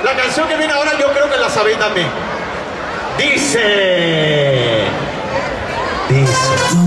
La canción que viene ahora yo creo que la sabéis también. Dice...